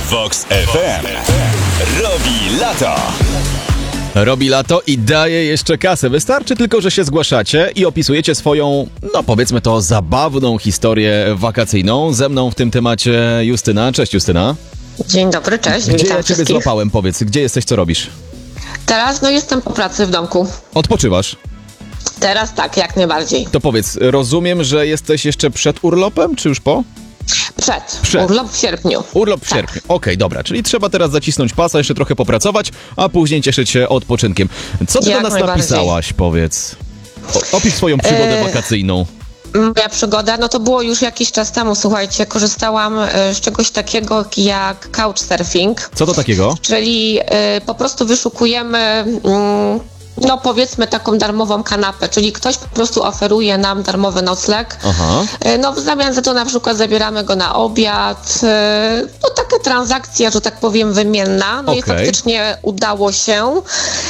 Vox FM. Robi lato. Robi lato i daje jeszcze kasę. Wystarczy tylko, że się zgłaszacie i opisujecie swoją, no powiedzmy to, zabawną historię wakacyjną. Ze mną w tym temacie Justyna. Cześć Justyna. Dzień dobry, cześć. Gdzie Witam ja ciebie wszystkich. złapałem? Powiedz, gdzie jesteś, co robisz? Teraz jestem po pracy w domku. Odpoczywasz? Teraz tak, jak najbardziej. To powiedz, rozumiem, że jesteś jeszcze przed urlopem, czy już po? Przed. Urlop w sierpniu. Urlop w sierpniu. Okej, dobra, czyli trzeba teraz zacisnąć pasa, jeszcze trochę popracować, a później cieszyć się odpoczynkiem. Co ty Jak do nas najbardziej. napisałaś, powiedz? Opisz swoją przygodę wakacyjną. Moja przygoda, to było już jakiś czas temu, słuchajcie, korzystałam z czegoś takiego jak couchsurfing. Co to takiego? Czyli po prostu wyszukujemy... powiedzmy taką darmową kanapę, czyli ktoś po prostu oferuje nam darmowy nocleg. Aha. W zamian za to na przykład zabieramy go na obiad. Taka transakcja, że tak powiem, wymienna. I faktycznie udało się.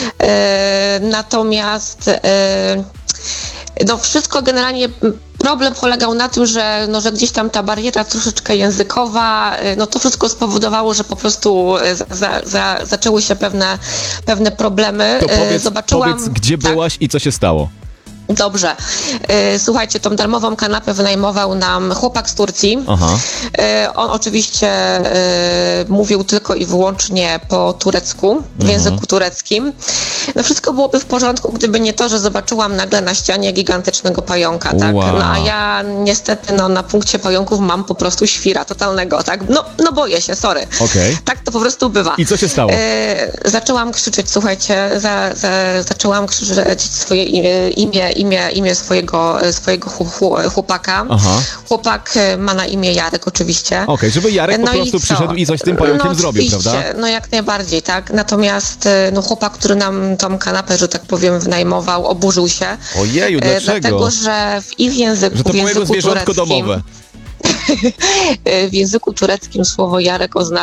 Natomiast wszystko generalnie... Problem polegał na tym, że gdzieś tam ta bariera troszeczkę językowa, to wszystko spowodowało, że po prostu zaczęły się pewne problemy. To powiedz, gdzie byłaś i co się stało? Dobrze. Słuchajcie, tą darmową kanapę wynajmował nam chłopak z Turcji. Aha. On oczywiście mówił tylko i wyłącznie po turecku, w języku tureckim. Wszystko byłoby w porządku, gdyby nie to, że zobaczyłam nagle na ścianie gigantycznego pająka, tak? Wow. A ja niestety na punkcie pająków mam po prostu świra totalnego, tak? Boję się, sorry. Okay. Tak to po prostu bywa. I co się stało? Zaczęłam krzyczeć, słuchajcie, zaczęłam krzyczeć swoje imię swojego chłopaka. Aha. Chłopak ma na imię Jarek oczywiście. Okej, żeby Jarek po prostu przyszedł i coś z tym pająkiem zrobił, prawda? Jak najbardziej, tak. Natomiast chłopak, który nam tą kanapę, że tak powiem, wynajmował, oburzył się. Ojeju, dlaczego? Dlatego, że w ich języku, że to było jego zwierzątko tureckim, domowe. w języku tureckim słowo Jarek oznacza